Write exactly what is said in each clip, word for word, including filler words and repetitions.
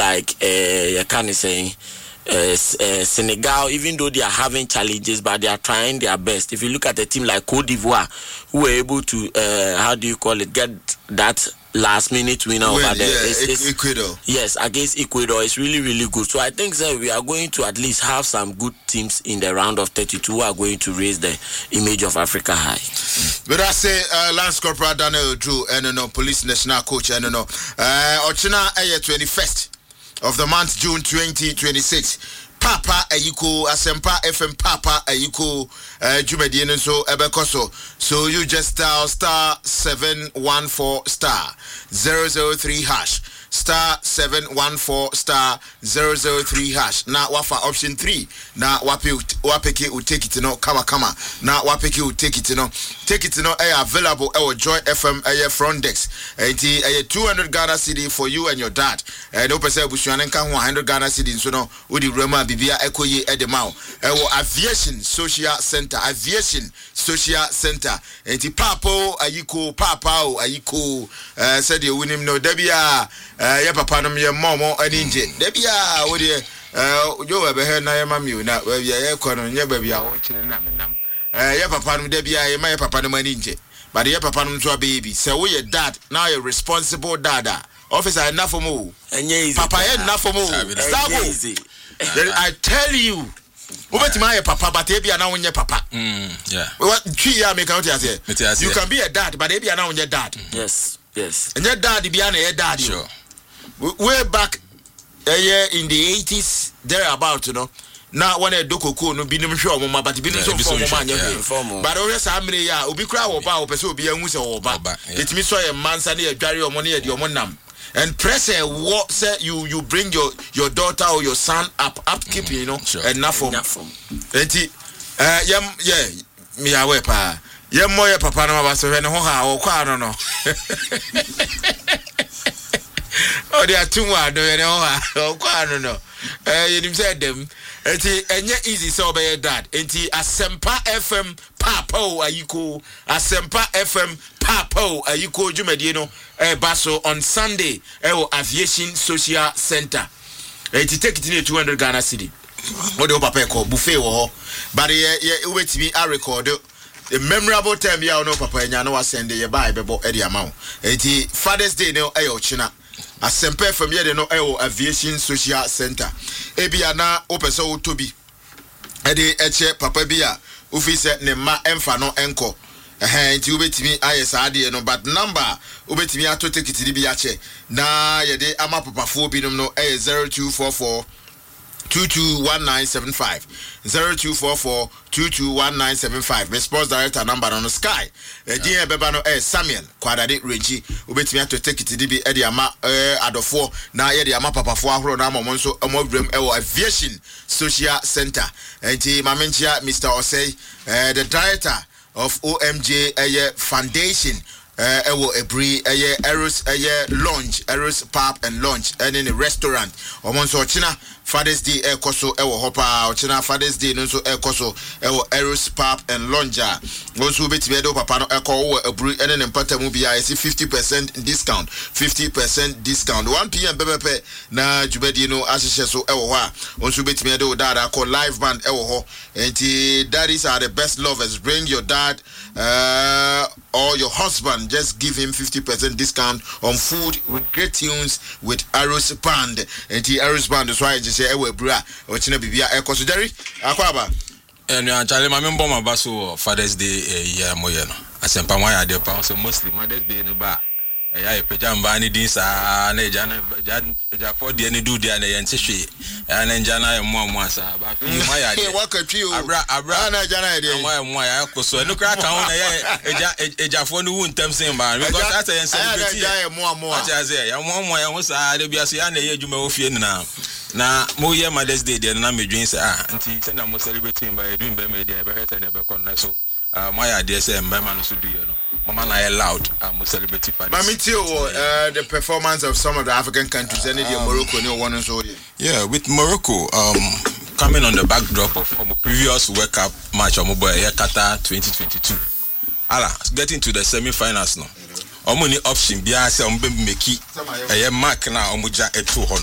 like uh, Yakani saying, uh, uh, Senegal, even though they are having challenges, but they are trying their best. If you look at a team like Cote d'Ivoire, who were able to, uh, how do you call it, get that last minute winner Win, over there. Yeah, it's, it's, Ecuador. Yes, against Ecuador. It's really, really good. So I think sir, we are going to at least have some good teams in the round of thirty-two who are going to raise the image of Africa high. But I say, uh, Lance Corporal Daniel Drew, and uh, no police national coach, and uh, no, uh, Ochina, uh, twenty-first of the month, June twenty twenty-six. Papa Ayiko Asempa F M Papa Ayiko uh, Jumedian so Ebekoso. So you just dial star seven one four star zero zero three hash. Star seven one four star zero zero three hash. Na wafa option three. Na wapi wapeke will take it no kama kama. Na wapeke will take it no. Take it no eh available eh Joy F M eh front desk. Eh ti eh two hundred Ghana cedi for you and your dad. Eh no pese busuane nka one hundred Ghana cedi so no odi rema bibia ekoye eh de ma. Eh wo Aviation Social Center. Aviation Social Center. Eh ti papo ayiko papa o ayiko eh said you win him no debia eh ya papa no me momo aninje debia wo de eh jo we be he na ya mami na we ya ekono nya babia wo kire na menam eh ya papa no debia ya my papa no aninje but ya papa no so baby say we your dad now you responsible dada officer enough for mo papa enough for mo stable I tell you Ubeti my papa but ebia na wonye papa mm yeah what three year make out here you can be a dad but ebia na wonye dad yes yes and your dad bia na your dad sure way back a year in the eighties there about you know now when a doko no binim hwe omoma but binim so for omoma anya but always amre ya obi kra wo ba wo pese obi anhu se wo ba it me so e mansa na e dware omo na e de omo nam and press a what say you you bring your your daughter or your son up upkeep mm, you know sure. Enough for enti eh yam yeah me awe pa yam moye papa na ba so hwe ne ho ha wo kwa no no oh they are too much no no kwa no no eh you say them enti enye easy so be dad enti Asempa F M Papa ayiko Asempa F M Papa ayiko dwumadie no eh baso on Sunday eh Aviation Social Center enti take it in two hundred Ghana cedi what do papa call buffet wo but ye ye wetimi a record a memorable time ya no papa nya no wasende ye buy bebo e de amount enti Father's Day no eh ochina Asempa from here no eh Aviation Social Center ebia na opese wo tobi e de eche papa bia ofi se ne ma emfa no enko eh enti obetimi ayesa ade no but number obetimi ato ticket di bia che na ye de ama papafo binom no eh zero two four four two two one nine seven five zero two four four two two one nine seven five response director number on the sky e din e beba no eh Samuel Kwadade Reggie obetimi ato take it di bi e de ama eh adofo na ye de ama papafo ahoro na amom nso amobram e wo Aviation Social Center enti mamenchia Mister Osei eh the director of O M J eh Foundation eh ewo ebri eh Eros eh lunch Eros pub and lunch and in a restaurant omonso ochina Father's Day e koso ewo hopa ochina Father's Day no so e koso ewo Eros pub and lunch onso betime do papa no e ko wo ebri ene ne mpata mu bia e fifty percent discount fifty percent discount one p m bebepe na jubedi no asese so ewo ho a onso betime do dada call live band ewo ho enti daddies are the best lovers bring your dad uh or your husband, just give him fifty percent discount on food with great tunes with Eros Band. And the Eros Band is why I just say, Ewe Bra, or China Bibia, Eko Sujari, Akwaba. And you are telling my member, my basso Father's Day, a year moyano. I sent Pamaya, the pound, so mostly Mother's Day in the bar. I pajam bani dinsa na jana ja for the any do the and yantishi and jana e mo mo asa ba fi ma ya de abra abra na jana de mo mo ya koso no kra kan na eja eja for no won tam sen ba because that say celebrity ya mo mo a ja say ya mo mo ya ho sa de bia so ya na ye adwuma wo fie na na mo ye Mother's Day de na medwin say ah nti say na mo celebrating ba edwin ba me de be hete na be kon na so Uh, my idea say mbema no so do you know mama na loud am um, celebrity party mami tio uh the performance of some of the African countries and um, the Morocco no one so yeah with Morocco um coming on the backdrop of um, previous World Cup match on boy Qatar twenty twenty-two ala getting to the semi-finals no omo ni option bia say ombe meki eh mark na omo ja eto ho no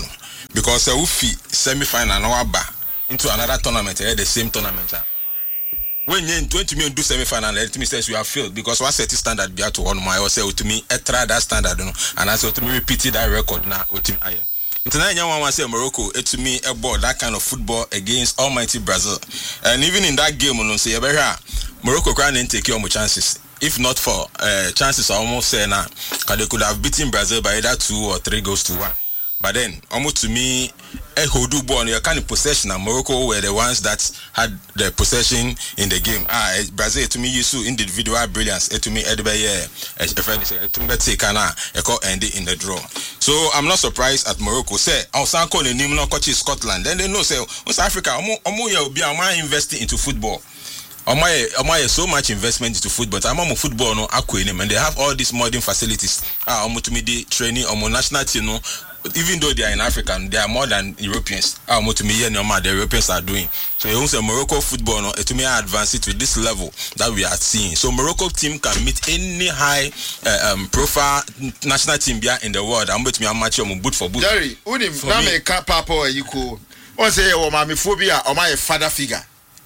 because uh, we semi-final no aba into another tournament, uh, the same tournament. Uh. When you twenty million do semi-final, it means you have failed because one set standard be to one my or say to me, I try that standard, you know, and I said to me repeat that record now with him. Tonight, young one say Morocco, it to me about that kind of football against almighty Brazil, and even in that game, you say Morocco can't take your chances. If not for uh, chances, almost say now, they could have beaten Brazil by either two or three goals to one. But then, almost to me, a Hodu born, your kind of possession, and Morocco were the ones that had the possession in the game. Ah, Brazil to me, you saw individual brilliance. To me, Edby, a friend said, to me, take an end in the draw. So I'm not surprised at Morocco. Say, I'll sound calling him not coach Scotland. Then they know, say, West Africa, Omo will be investing into football. Omo, Omo, so much investment into football. I'm on football, no, Aquanim, and they have all these modern facilities. Ah, Omo to me, the training, Omo national team, no. Even though they are in Africa, they are more than Europeans. Ah, to me, no matter the Europeans are doing. So you say Morocco football, no, to me, I advance it to this level that we are seeing. So Morocco team can meet any high uh, um, profile national team in the world. I'm with me, I'm matching boot for boot. Jerry, unim na me ka papa or you cool. One say your mommy phobia or my father figure.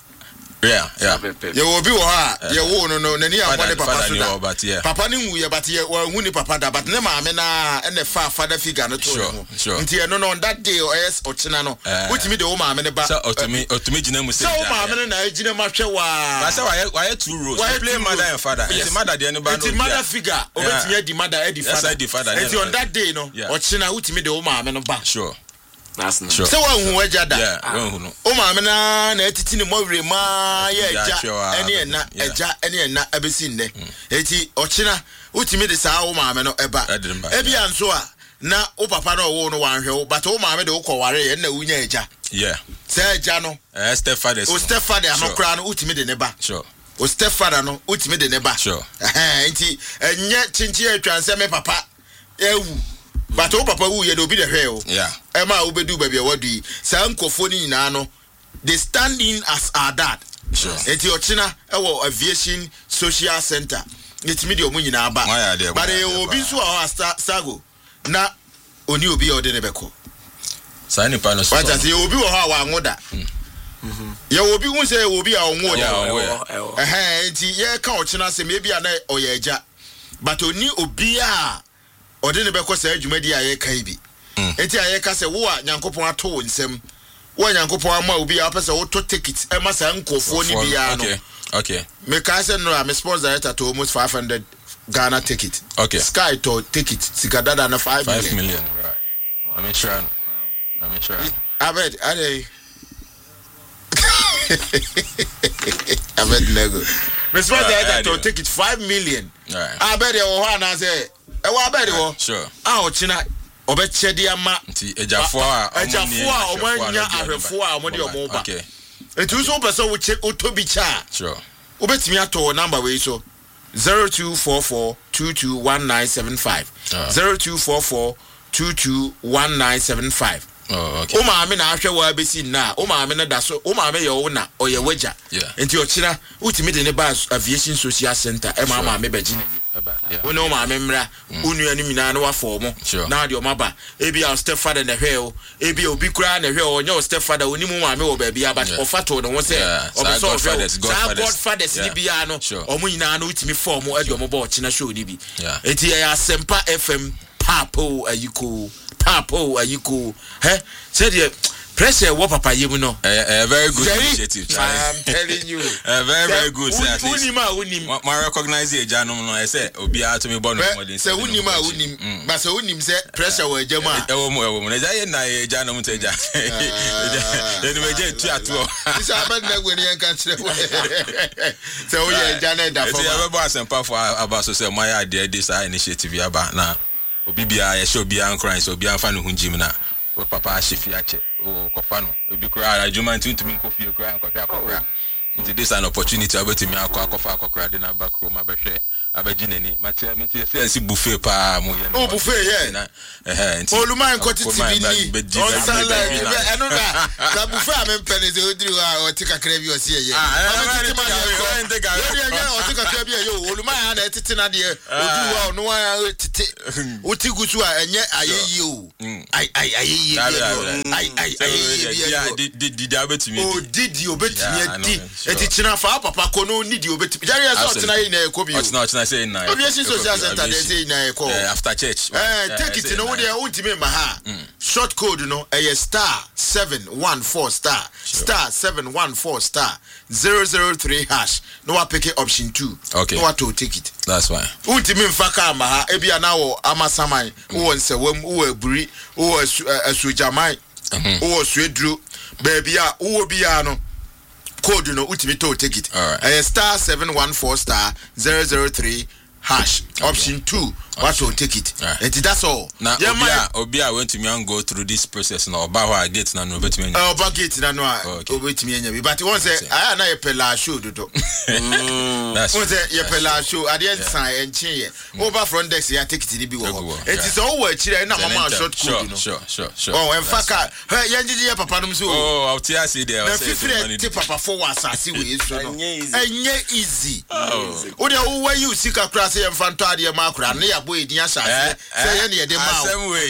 Yeah, yeah. You will be ha. You won't know. Nani I want papa know, but yeah. Papa ni mu but ye well wuni papa da but nema amena and the father figure no to. Sure, sure. Until no no on that day or yes or china no. Which me the woman amena ba. So to me, to me, Jina must say. So woman amena na Jina matche wa. I say why why two roles. Why play mother and father? It's mother the anybody. It's mother figure. Obeti the mother the father. Yes, the father. It's on that day no. Or china which me the woman amena ba. Sure. That's not sure. So one who wajada. Yeah, one who know. Oh ma amena na etiti ni mo rema ye eja ene na eja ene na abesi nne. Eti ochina utimi de saa wo ma ameno eba. Ebi anso a na wo papa na wo no wanhwe wo but wo ma ame de wo kware ye na wunya eja. Yeah. Say eja no. Eh stepfather. O stepfather anokra no utimi de ne ba. Sure. O stepfather no utimi de ne ba. Sure. Eh enti enye chinchi atwanse me papa ewu. But o papa wu ye do bi de hwe o. Yeah. Ema obedu ba bia wadu sa nkofo ni nyina no they stand in as our dad. Sure. Eti ochina ewo aviation social center. Etimi de omu nyina ba. But e obi so a sago na oni obi e ode ne beko. Sa ni pa no so. But as e obi wo ha wa anwoda. Mhm. Ye obi hu say obi a onwoda. Eh enti ye ka ochina se me bia na oyeja. But oni obi a ode ne beko sa adwumadi a ye kai bi. Enti aye ka se wo a Nyankopon ato wo nsem wo Nyankopon ama obi a pese wo to ticket e ma sa nkofo ni bia no. Okay. Okay. Me ka se no a me sports director to almost five hundred Ghana ticket. Okay. Sky to ticket sikadada na five million. five million. Right. I'm in sure. I'm in sure. I bet ade I bet lego. Me sports director to ticket five million. Right. I bet e wo ha na say e wo abet wo. Sure. Ah ochina obechedi ama nti ejafo a ejafo a omanya ahwefo a omode omoba okay etu so person wo che otobi cha sure obetimi ato number we so zero two four four two two one nine seven five zero two four four two two one nine seven five. Oh, okay. O ma me na ahwe wa besi na o ma me na da so o ma me ye wo na o ye waja enti o kira utimi de ne ba aviation social center e ma ma me baji yeah. When no ma memra unu ani mina na wa form na de o maba e bi a stepfather na hwe o e bi obi kura na hwe o nya o stepfather oni mu ma me wo ba bia but o fato no won say o be so godfathers godfathers ni bia no o mu nyina na utimi form e de o mo ba o kina show ni bi enti ya Sempa F M papo ayiko papo ayiko he said you pressure what papa you know a very good initiative I'm telling you a very very good say unima unim ma recognize e janom no I say obi a to me born modern say unima unim but say unim say pressure we jama e wo mo e wo mo na say na e janom te ja e no je tu ato this happen na gwe ni enka kire say o ye jana da for say e be Sempa for about so say my idea this initiative ya ba na obi bia ye show bia nkran so bia fa no hunjim na o papa shefi ache o kofano obi kura ajuma ntumi nkofie kura nkofia akokra. It is an opportunity about me akwa akofa akokra de na back room abehwe abajineni mate mate say si buffet pa mo ye oh buffet yeah eh oluman ko titi bi ni on salad eno na na buffet amempe ne ze odiri wa otika kra bi osi ye ah ente ga yo otika kra bi yo oluman na titi na de odu wa no wa titi otigusu a enye ayeyi o ai ai ayeyi ai ai ayeyi di di abetimi o didi obetimi di eti china fa papa ko no need obetimi jare so china yi na ekobi o china china say na obviously social center they say na eko after church eh take it no we dey ultimate ma ha short code no eh star seven one four star star seven one four star zero zero three hash no wa pick option two okay no wa to take it that's fine ultimate faka ma ha e bia na wo amasaman wo nsewam wo aburi wo asujaman wo suedru baby a wo bia no code no ultimate to take it eh star seven one four star zero zero three hash option two what will take it and that's all now obia obia went to me and go through this process now about how I get na no bet me oh about get na no obet me anya but one say I na yepela show dodo that's one say yepela show at the end sign enche over front desk ya take it bi wo it is all we chire na mama short code no sure sure sure oh en faka hey yanjiji ya papa no so oh out here see there na fifty tip papa for asase we so no enye easy o de wo wa you sika kra say en fanto ade ma kra na boy edin asase say ye na de ma same way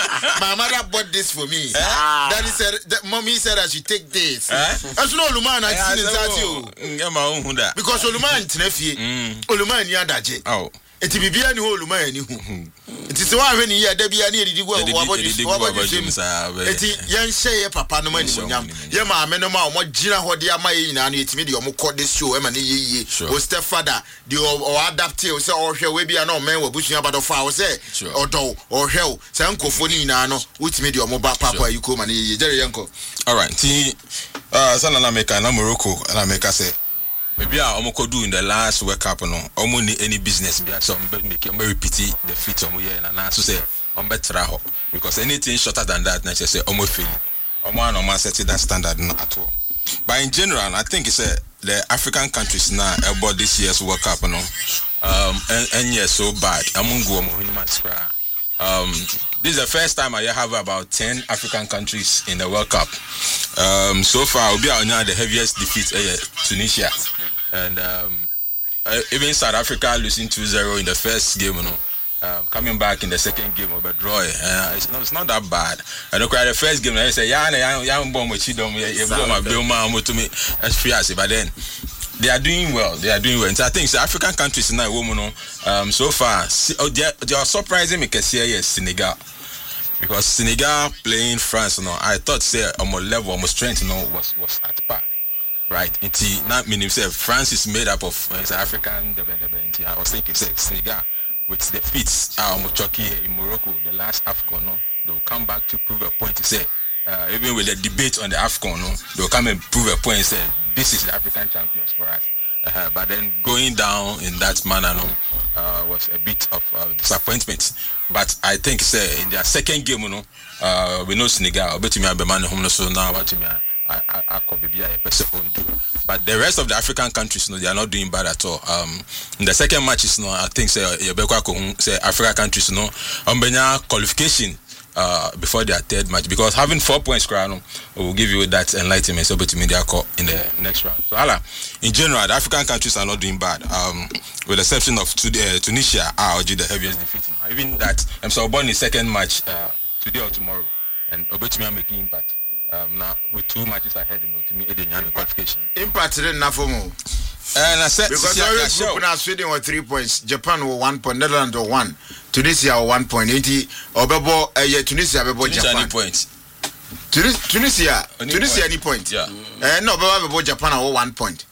my mother bought this for me daddy said that mommy said I should take this as no oluman na tin insati o ngema ohun da because oluman tina fie oluman ni adaje oh eti bibia ni oluman ni hu eti se wa hwe ni ya da bia ni edidi go wa body wa body eti yen hye ye papa no mani nyam ye ma me no ma o gina hode ama ye nyina no etimi de o mo the show e ma ne ye ye o stepfather de o adapt o se o hwe we bia na o men wa busua ba do fa o se o do o hwe o se nkofo ni nyina no utimi de o mo ba papa yi ko ma ne ye jere yenko all right ti uh sana na America na Morocco na America say maybe I almost do in the last World Cup no almost need any business be so make am repeat the feat omo here na so say on better ho because anything shorter than that na say almost fail omo no man set that standard no at all but in general I think it's a the African countries now about this year's World Cup no um and, and yes so bad among go omo um this is the first time I have about ten African countries in the World Cup. Um, so far, we are on the heaviest defeat, uh, Tunisia, and um, uh, even South Africa losing two zero in the first game. You know, um, coming back in the second game of a draw. Uh, it's not, it's not that bad. I don't cry the first game. I say, yeah, yeah, yeah, bomb with Chidom, yeah, bomb my bill, man, to me, that's free. But then they are doing well. They are doing well. And so I think the African countries now, woman, um, so far, oh, they, they are surprising me because here is Senegal. Because Senegal playing France, you know, I thought say on my level, on my strength, you know, was was at par, right? Until not meaning say France is made up of uh, African. I was thinking say Senegal with the feats uh, Mochoki in Morocco, the last AFCON, no, they'll come back to prove a point to say uh, even with the debate on the AFCON, no, they'll come and prove a point and say this is the African champions for us. Uh, but then going down in that manner no, uh, was a bit of uh, disappointment. But I think say in their second game, you know, uh, we know Senegal, but me be man home so now what me I I I could be a person do. But the rest of the African countries, you know, they are not doing bad at all. Um, in the second matches, you know, I think say Yebekwa say African countries, you know, um, qualification. Uh, before their third match, because having four points, Crown will give you that enlightenment. So, but to me, they are caught in the next round. So, Allah, in general, the African countries are not doing bad. Um, with the exception of uh, Tunisia, are the heaviest defeat. Even that, I'm so born in second match uh, today or tomorrow, and Obetumi are making impact. Um, now with two matches ahead, you know, to me, it didn't qualification. Impact didn't enough for more. And I said, because always group now Sweden were three points, Japan were one point, Netherlands were one, Tunisia were one point eighty, or Bebo, uh, yeah, Tunisia, Bebo, Japan. Any points? Tunis, Tunisia, any Tunisia, point. any point? Yeah. Uh, no, Bebo, Japan were one point.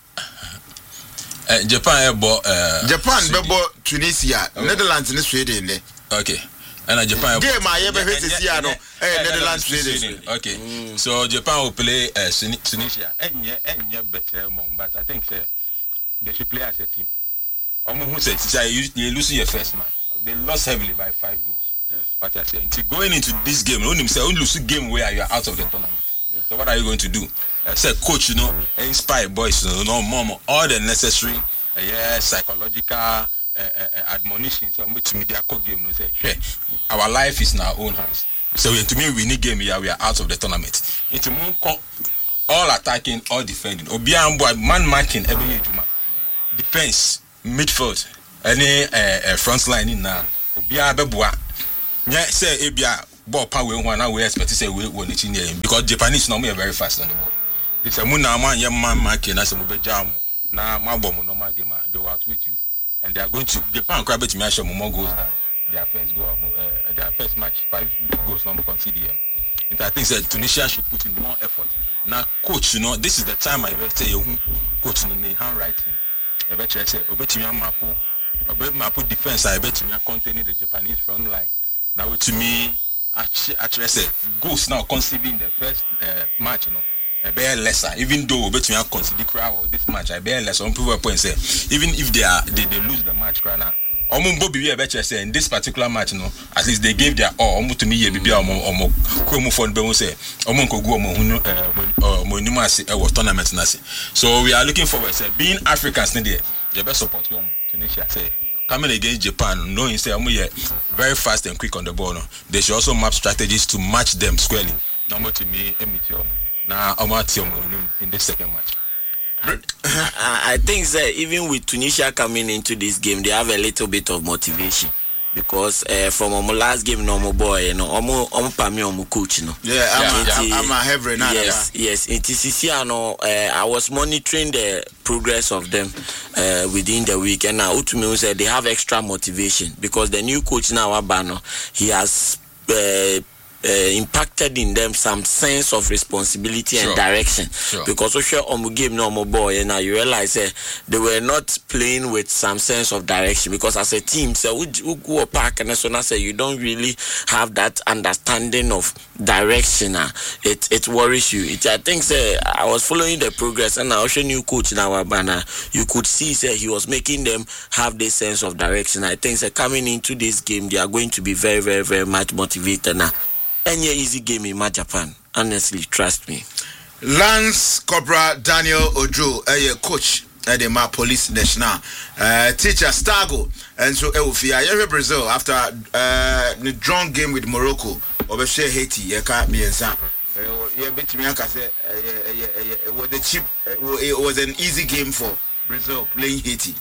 Uh, Japan, Bebo, uh, Japan, Bebo, Tunisia, oh. Netherlands, and Sweden. Okay. And Japan. Game, I ever heard this year, no, Netherlands, Sweden. Okay. Mm. So Japan will play uh, Tunisia. And yeah, and yeah, better, but I think. Uh, They should play as a team. Omo who says you losing your first match. They lost heavily by five goals. Yes. What I say. Until going into this game, only say only lose a game where you are out of the tournament. Yes. So what are you going to do? I said, coach, you know, inspire boys, you know, more, more all the necessary, uh, yeah, psychological uh, uh, admonition. So I'm to me their game. No say, hey, our life is in our own hands. So to me, we need game here. We are out of the tournament. It's more all attacking, all defending. Obian boy man marking every year. Defense, midfield, any uh, uh, front line in now. Obian beboa. Yeah, say Ebia ball power one. Now we expect to say we won it in here because Japanese normally are very fast on the ball. It's a muna man young man marking as a mobile jam. Now my bomb no my game. They will outwit you, and they are going to Japan. Grab it, me show more goals than their first goal. Uh, their first match, five goals number conceded. And I think that Tunisia should put in more effort. Now, coach, you know, this is the time I will say, coach, in the handwriting. I bet you say, I bet you mapu, I bet mapu defense. I bet you containing the Japanese front line. Now, to me, actually, actually, I say goals now conceiving the first uh, match, you know. I bear lesser, even though bet you consider crowd this match. I bear lesser. Some people point say, even if they are they, they lose the match, crowd now. Omo Bobby I bet you say in this particular match, you know, at least they gave their all. Omo to me, ye bibi omo omo komu phone be won say omo nko go omo hunu eh mo nima se e was tournament na se. So we are looking forward. Say being Africans, there, you best support you Tunisia. Say coming against Japan, knowing say omo ye very fast and quick on the ball. No, they should also map strategies to match them squarely. Number to me, Emiti omo. Now omo ati omo in this second match. I think that even with Tunisia coming into this game, they have a little bit of motivation because uh, from our last game, no more boy, you know, omo omo pami omo coach, you know. Yeah, I'm yeah, a, I'm a heavy now. Yes, yeah. yes. In T C C, I know. Uh, I was monitoring the progress of them uh, within the week, and now Utumi said they have extra motivation because the new coach now, Abano, he has. Uh, Uh, impacted in them some sense of responsibility sure. and direction sure. because we on the game no more boy and now you realize uh, they were not playing with some sense of direction because as a team so we, we go park and so now say you don't really have that understanding of direction uh, it it worries you it, I think say I was following the progress and now new coach now Abana you could see say he was making them have this sense of direction. I think say coming into this game they are going to be very very very much motivated now. Any easy game in my Japan, honestly, trust me. Lance Corporal Daniel Ojo, a coach at the Ma Police National, uh, teacher Stago, and so Eufia, every Brazil after uh, the drawn game with Morocco, over share Haiti, you can't be a son. Yeah, bet me, I say it was a cheap, it was an easy game for Brazil playing Haiti.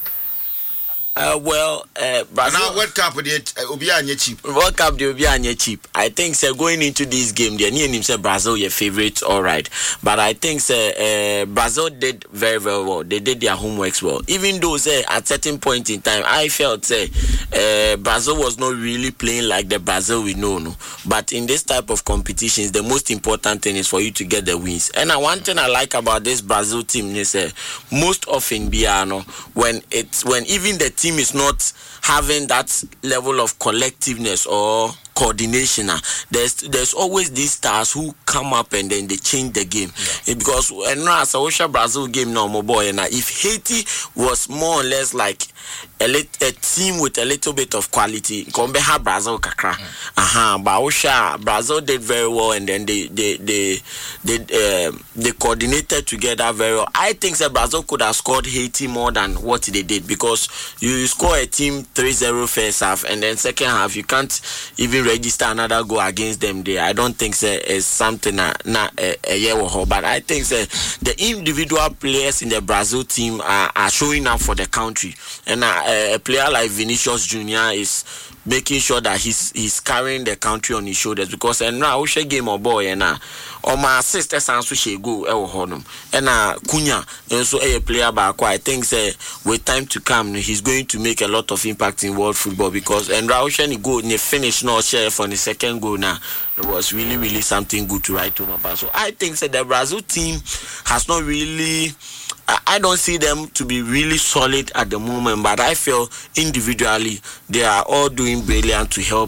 Uh, well, uh, Brazil, now World Cup will be cheap. World Cup will be cheap. I think so. Going into this game, they need him say Brazil your favorite, all right. But I think so, uh, Brazil did very very well. They did their homeworks well. Even though say at certain point in time, I felt say uh, Brazil was not really playing like the Brazil we know. No, but in this type of competitions, the most important thing is for you to get the wins. And uh, one thing I like about this Brazil team is uh, most often, Biano, when it's when even the team is not having that level of collectiveness or coordination. Uh, there's there's always these stars who come up and then they change the game. Yeah. Because and now as a Brazil game now, my boy, and if Haiti was more or less like a, lit, a team with a little bit of quality, Kombeha Brazil kakra. Aha, but Osha Brazil did very well, and then they they they they uh, they coordinated together very well. I think that Brazil could have scored Haiti more than what they did because you score a team three zero first half, and then second half you can't even register another goal against them there. I don't think so, it's something na na a year or but I think so, the individual players in the Brazil team are, are showing up for the country, and uh, a player like Vinicius Junior is making sure that he's he's carrying the country on his shoulders because and now we share game or boy and uh or my sister sans she go e honum and uh Kunya and so a player back I think say with time to come he's going to make a lot of impact in world football because and Raushan go ne finish no share for the second goal now it was really really something good to write home about. So I think that the Brazil team has not really I don't see them to be really solid at the moment, but I feel individually they are all doing brilliant to help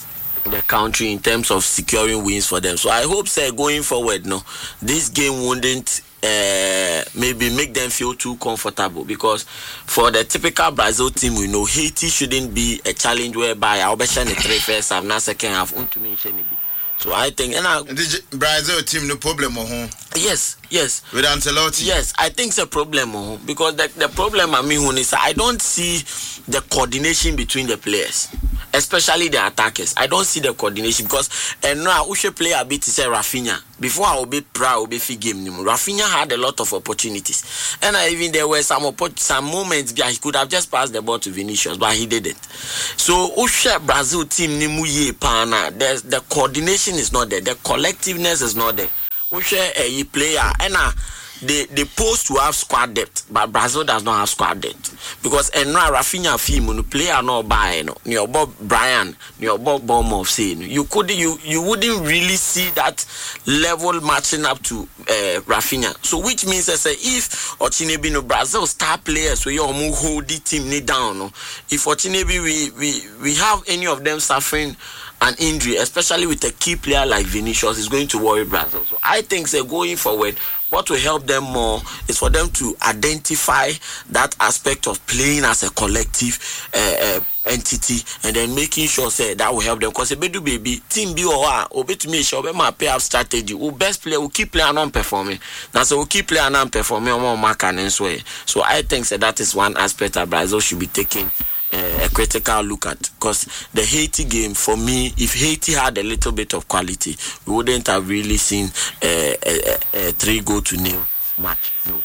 the country in terms of securing wins for them. So I hope, say, going forward, no, this game wouldn't uh, maybe make them feel too comfortable because for the typical Brazil team, we know Haiti shouldn't be a challenge whereby I'll be shining three first half, now second half. So I think, and I, the Brazil team no problem oh. Yes, yes. With Ancelotti. Yes, I think it's a problem oh, because the, the problem I mean is I don't see the coordination between the players, especially the attackers. I don't see the coordination because and now we should play a bit to say Rafinha. Before I will be proud, I will be free game. Rafinha had a lot of opportunities, and I, even there were some some moments where he could have just passed the ball to Vinicius, but he didn't. So Usha Brazil team ni muye pana. There's the coordination is not there. The collectiveness is not there. We share a player and uh, they they supposed to have squad depth, but Brazil does not have squad depth because and now Rafinha film no player no buy no your Bob Brian your Bob Bournemouth say you could you you wouldn't really see that level matching up to uh, Rafinha. So which means I say if Ochinebi no Brazil star players we all move hold the team ni down no, if Ochinebi we we we have any of them suffering an injury, especially with a key player like Vinicius, is going to worry Brazil. So I think say going forward, what will help them more is for them to identify that aspect of playing as a collective uh, uh, entity, and then making sure say that will help them. Because bedu baby team be or obe to me sure my pay up strategy. Who best player will keep playing non performing. Now so we keep playing non performing on mark and so so I think say that is one aspect that Brazil should be taking Uh, a critical look at, because the Haiti game for me, if Haiti had a little bit of quality, we wouldn't have really seen uh, a, a, a three goal to nil match. No.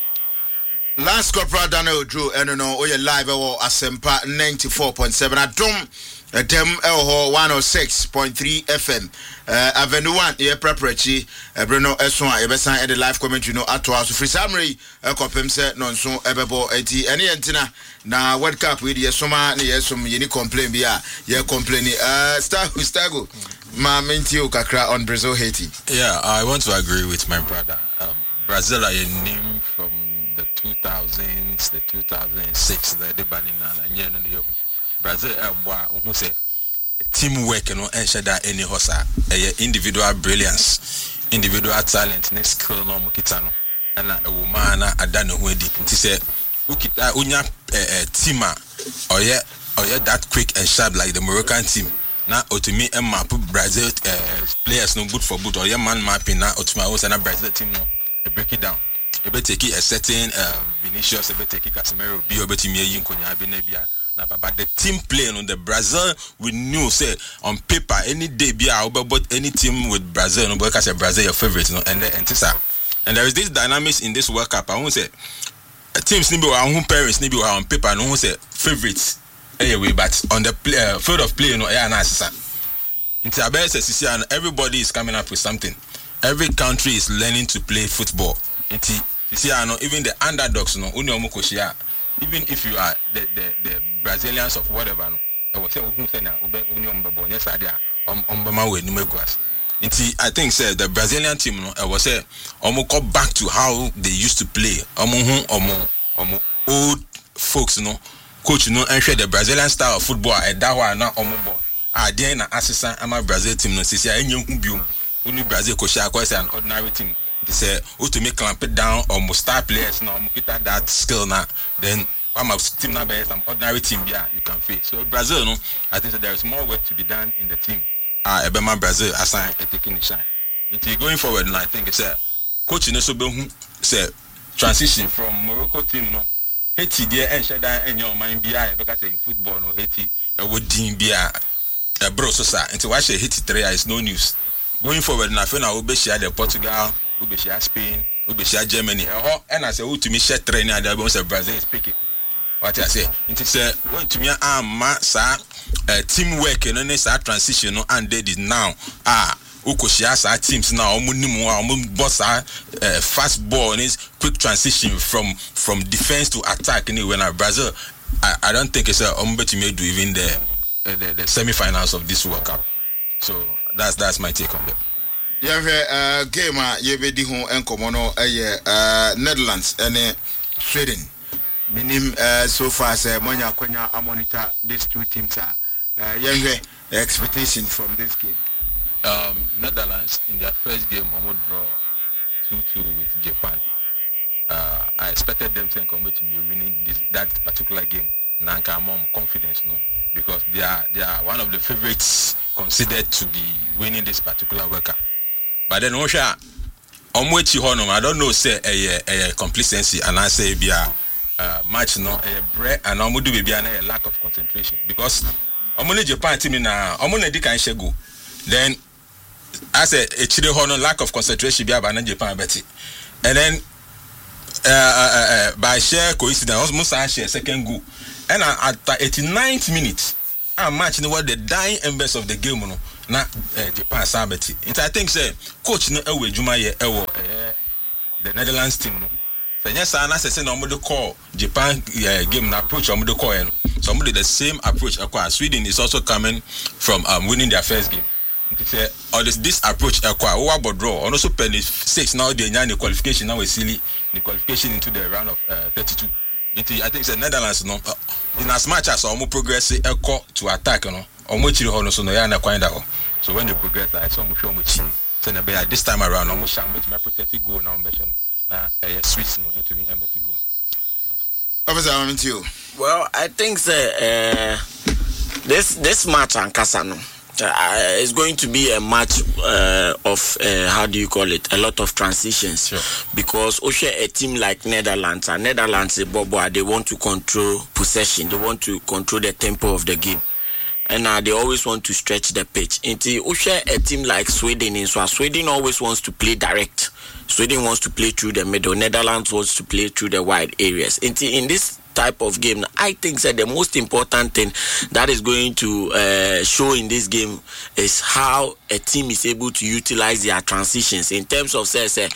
Last Corporal Daniel Drew, and you know, we are live at Asempa ninety-four point seven. I don't them Elho one oh six point three F M. Uh, Avenue one, yeah, preparatory. Bruno Eswan, Ebesan, and the live commentary, no, at all. So, for summary, a copem set, non so, Ebebo, eighty, any antenna. Now, World Cup with your summer, yes, some unique complaint, yeah, yeah, complaining. Uh, Star, Stago, Ma Mentio Kakra on Brazil, Haiti. Yeah, I want to agree with my brother. Um, Brazil are a name from the two thousands, the two thousand six, the Debanina, and Yen. Brazil, uh, who say teamwork, you know, and share that any hosa, a individual brilliance, individual talent, next skill, no mukitano, and a woman, I don't know who did. He said, Ukita, unya, a teamer, or yeah, or yeah, that quick and sharp like the Moroccan team. Now, to me, and map Brazil players no good for good, or yeah, man mapping now, to my and a Brazil team, no, break it down. You better take a certain Vinicius, you better take Casemiro, be able to me, you can have Nebia. But the team playing on the Brazil, we knew say on paper any day be about any team with Brazil, no because Brazil your favorite, no, and and and there is this dynamics in this World Cup. I won't say teams need be our own parents need be on paper, no one say favorites anyway, but on the play, uh, field of play, no, yeah, nice. Into everybody is coming up with something. Every country is learning to play football. Into even the underdogs, no, even if you are the the, the Brazilians of whatever, no, I was saying, I think say the Brazilian team, no, I was say, almost go back to how they used to play. Almost old folks, no, coach, no, and share the Brazilian style of football. And that one now, almost ah, then an assistant, I'm a Brazil team, no, see, I knew who only Brazil coach, I was an ordinary team. They say, who to make clamp it down or most star players now, get that skill now, then I'm a team now by some ordinary team, yeah, you can face. So Brazil, no, I think that there is more work to be done in the team. Ah, uh, Ebema Brazil assign taking the shine. Until going forward, and I think it's a coach in the say transition from Morocco team, no, Haiti there and Shada and your mind be I because in football, no Haiti, a would team be a bro, so sir, until I say Haiti three is no news. Going forward, and I feel now we share the Portugal. We be share Spain, we be share Germany. Oh, and I say, who to me share training and the say Brazil is speaking. What I say, it is a going to me ah ma sa teamwork and then sa transition no and they did now ah uko share sa teams now omu nimu omu boss ah fast ball and is quick transition from from defense to attack anyway. Now Brazil, I, I don't think it's a um to me do even the the, the semi-finals of this World Cup. So that's that's my take on that. Yeah, uh, game uh, you be the home and Komono, uh, Netherlands and uh, Sweden. Minim uh, so far say Monya Konya I monitor these two teams are. Uh, yeah, expectation from this game. Um, Netherlands in their first game, almost draw two two with Japan. Uh, I expected them to come to me winning this that particular game. Now I'm more confidence, no. because they are they are one of the favorites considered to be winning this particular World Cup. But then Osha, Omwechi Honum, I don't know say a a complacency and I say be a match no a bread and Omudu be a lack of concentration because Omune Japan team na Omune di kan shego. Then I say a chile honor lack of concentration be about Japan betty. And then uh, uh, uh, by sheer coincidence Musa share second goal. And uh, at the eighty-ninth minute, I'm matching what the dying embers of the game no na uh, Japan sabeti. And I think say coach no ewe juma ye ewo uh, the Netherlands team no. So yes, I say no mo call Japan uh, game na approach or mo call no. So mo the same approach akwa. Sweden is also coming from um, winning their first game. Say or this this approach akwa who about draw and also penny six now they nyanya the qualification now we silly the qualification into the round of uh, thirty-two. I think the Netherlands no uh, in as much as almost progress echo to attack you know almost chiri hono so no ya na kwanda ho. So when they progress I saw mo show mo chi so na be this time around almost sham with my protected goal now mention na eh switch no into me empty goal. Officer, I'm into you. Well, I think uh, this this match and Kasano Uh, it's going to be a match uh, of uh, how do you call it? A lot of transitions, sure. Because Osha, a team like Netherlands, and Netherlands, Bobo, they want to control possession. They want to control the tempo of the game, and uh, they always want to stretch the pitch. Into Osha, a team like Sweden, in so Sweden always wants to play direct. Sweden wants to play through the middle. Netherlands wants to play through the wide areas. Into in this type of game, I think that the most important thing that is going to uh, show in this game is how a team is able to utilize their transitions in terms of say say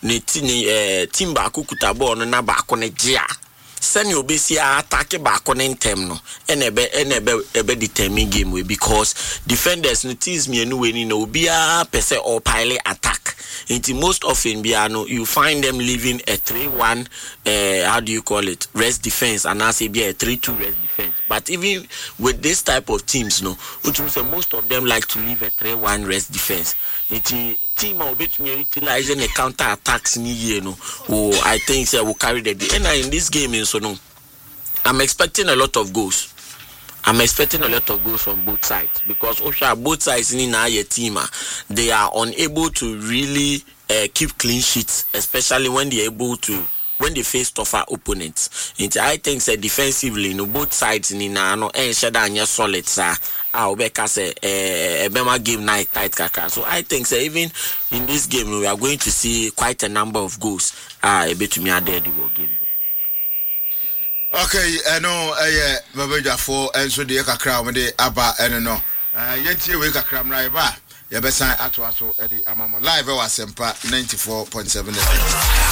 team ba kukuta ball no na ba konejia send you be see attack back on intem no enebe enebe ebe determine game we because defenders no teams me no we no be a pese or pile attack. Into most often biano you find them leaving a three one uh, how do you call it rest defense and I say be a three two rest defense. But even with this type of teams no which means most of them like to leave a three one rest defense. Into team will be utilizing a counter attacks ni you know oh I think say will carry the day. And in this game in so no I'm expecting a lot of goals. I'm expecting a lot of goals from both sides because Osha, both sides in our team, they are unable to really uh, keep clean sheets, especially when they're able to when they face tougher opponents. And I think that defensively, you know, both sides in no and Shadanya solid sir. Ah, Obeka say a Bema game night tight kaka. So I think that even in this game we are going to see quite a number of goals. Ah, a bit to me a dead game. Okay, I know eh Babeja for and so the kakra with the aba and no. Uh yentie we kakra mra ba. Ye besan ato ato e di amamo live e wa sempa ninety-four point seven.